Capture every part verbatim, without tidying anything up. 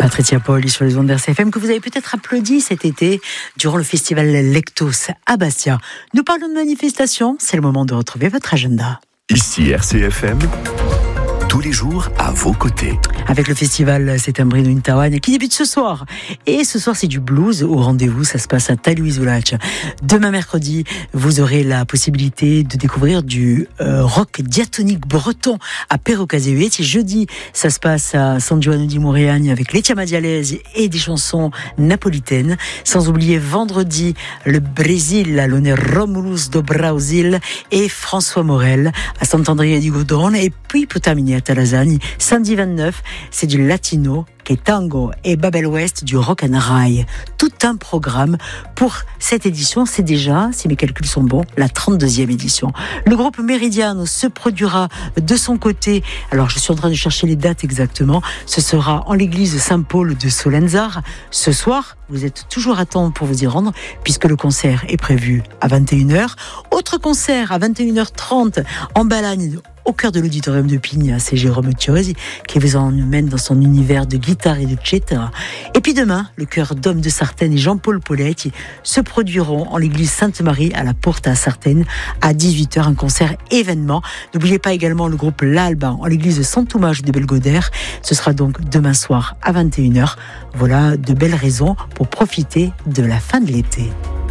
Patricia Paul sur les ondes d'R C F M que vous avez peut-être applaudi cet été durant le festival Lectos à Bastia. Nous parlons de manifestations, c'est le moment de retrouver votre agenda. Ici R C F M, tous les jours à vos côtés. Avec le festival Settembrino in Tawan qui débute ce soir. Et ce soir, c'est du blues au rendez-vous. Ça se passe à Taluizulac. Demain, mercredi, vous aurez la possibilité de découvrir du euh, rock diatonique breton à Perrocaseuet. Et jeudi, ça se passe à San Giovanni di Moriagne avec Letia Madialese et des chansons napolitaines. Sans oublier vendredi, le Brésil, à l'honneur Romulus do Brasil et François Morel à Sant'Andrea di Godone. Et puis, pour terminer, à Talassani, samedi vingt-neuf, c'est du latino, que tango et Babel West, du rock and rail. Tout un programme pour cette édition. C'est déjà, si mes calculs sont bons, la trente-deuxième édition. Le groupe Meridiano se produira de son côté. Alors, je suis en train de chercher les dates exactement. Ce sera en l'église Saint-Paul de Solenzar. Ce soir, vous êtes toujours à temps pour vous y rendre, puisque le concert est prévu à vingt et une heures. Autre concert à vingt et une heures trente en Balagne, au cœur de l'auditorium de Pigna, c'est Jérôme Thiosi qui vous emmène dans son univers de guitare et de cetera. Et puis demain, le chœur d'hommes de Sartène et Jean-Paul Poletti se produiront en l'église Sainte-Marie à la Porte à Sartène à dix-huit heures, un concert événement. N'oubliez pas également le groupe L'Alba en l'église Saint-Thomas de Belgodère. Ce sera donc demain soir à vingt et une heures. Voilà de belles raisons pour profiter de la fin de l'été.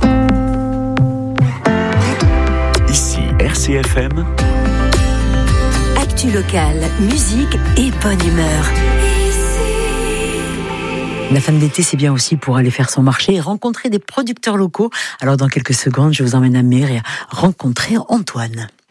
Ici R C F M. Actu locale, musique et bonne humeur. La fin de l'été, c'est bien aussi pour aller faire son marché et rencontrer des producteurs locaux. Alors dans quelques secondes, je vous emmène à Mer et à rencontrer Antoine.